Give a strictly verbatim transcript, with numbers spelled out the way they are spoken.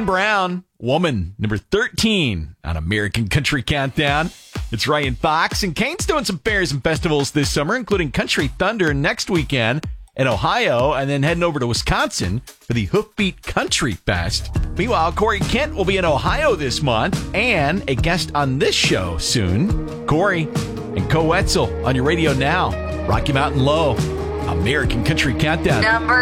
Brown, Woman, number thirteen on American Country Countdown. It's Ryan Fox, and Kane's doing some fairs and festivals this summer, including Country Thunder next weekend in Ohio, and then heading over to Wisconsin for the Hoofbeat Country Fest. Meanwhile, Corey Kent will be in Ohio this month, and a guest on this show soon. Corey and Co Wetzel on your radio now. Rocky Mountain Low, American Country Countdown. Number